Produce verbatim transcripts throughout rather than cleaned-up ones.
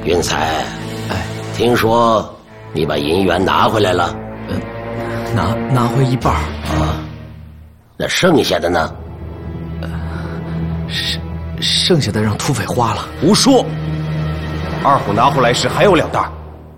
云彩，哎，听说你把银元拿回来了？ 呃，拿拿回一半啊，那剩下的呢？ 呃，剩剩下的让土匪花了。 胡说！二虎拿回来时还有两袋。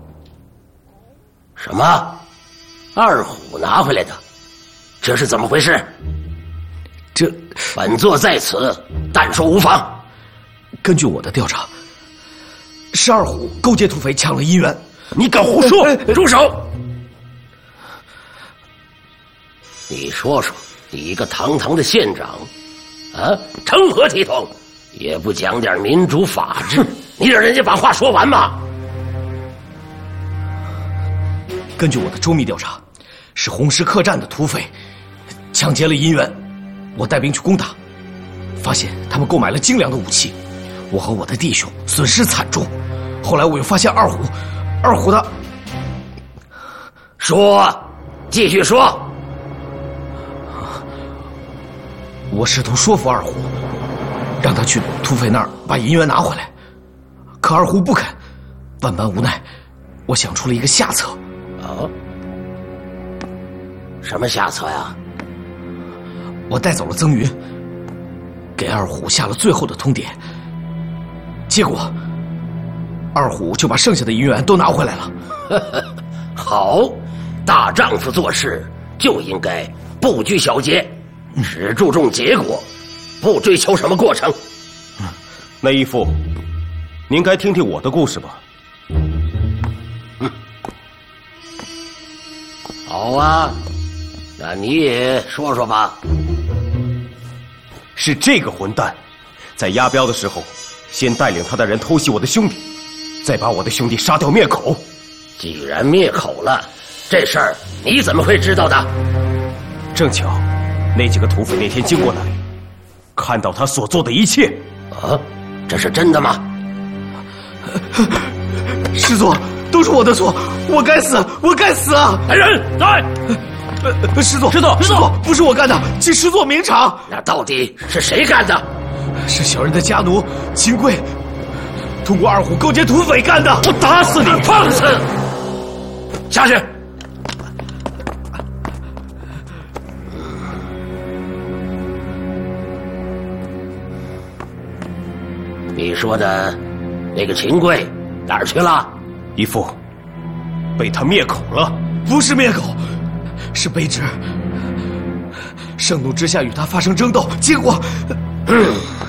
什么？二虎拿回来的？这是怎么回事？ 这本座在此，但说无妨。 根据我的调查，是二虎勾结土匪抢了银元。 你敢胡说！住手！你说说，你一个堂堂的县长，啊，成何体统？也不讲点民主法治，你让人家把话说完吗？ 根据我的周密调查，是红石客栈的土匪抢劫了银元，我带兵去攻打，发现他们购买了精良的武器，我和我的弟兄损失惨重。后来我又发现二虎，二虎他…… 说，继续说。 我试图说服二虎，让他去土匪那儿把银元拿回来，可二虎不肯。万般无奈，我想出了一个下策。 哦，什么下策呀？ 我带走了曾云，给二虎下了最后的通牒，结果二虎就把剩下的银元都拿回来了。 好，大丈夫做事就应该不拘小节，只注重结果，不追求什么过程。 嗯、那义父，您该听听我的故事吧。 嗯，好啊，那你也说说吧。 是这个混蛋，在押镖的时候，先带领他的人偷袭我的兄弟，再把我的兄弟杀掉灭口。 既然灭口了，这事儿你怎么会知道的？ 正巧，那几个土匪那天经过那里，看到他所做的一切。 啊，这是真的吗？ 师座，都是我的错，我该死，我该死啊！ 来人，来！ 呃，师座， 师座， 师座，不是我干的，请师座明察。 那到底是谁干的？ 是小人的家奴秦贵，通过二虎勾结土匪干的。 我打死你！放肆！下去。你说的那个秦贵哪儿去了？ 义父，被他灭口了。 不是灭口，是卑职盛怒之下与他发生争斗，结果…… 嗯，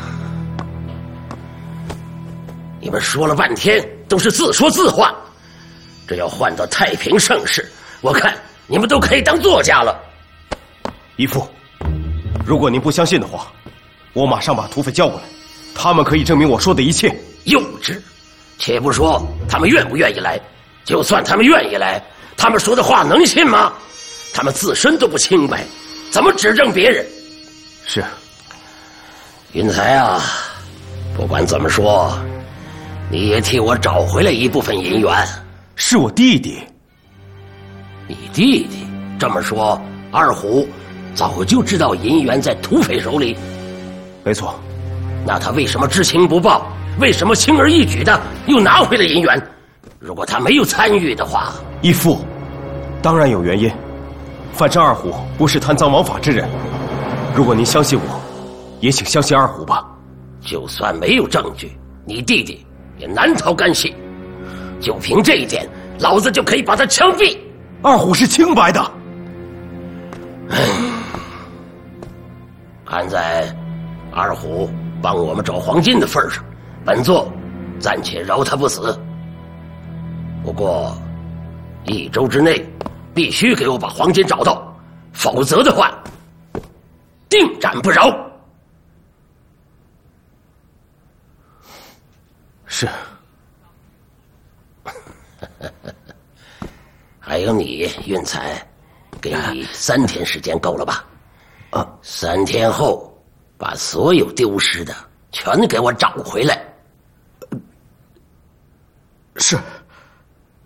你们说了半天都是自说自话，这要换到太平盛世，我看你们都可以当作家了。 义父，如果您不相信的话，我马上把土匪叫过来，他们可以证明我说的一切。 幼稚！且不说他们愿不愿意来，就算他们愿意来，他们说的话能信吗？他们自身都不清白，怎么指证别人？ 是。 云才啊，不管怎么说，你也替我找回了一部分银元。 是我弟弟。 你弟弟？这么说，二虎早就知道银元在土匪手里？ 没错。 那他为什么知情不报？为什么轻而易举的又拿回了银元？如果他没有参与的话， 义父，当然有原因。反正二虎不是贪赃枉法之人。如果您相信我，也请相信二虎吧。 就算没有证据，你弟弟也难逃干系。就凭这一点，老子就可以把他枪毙。 二虎是清白的。 看在二虎帮我们找黄金的份上，本座暂且饶他不死。不过，一周之内必须给我把黄金找到，否则的话，定斩不饶。 是。 还有你，运财，给你三天时间够了吧？啊，三天后把所有丢失的全给我找回来。 是。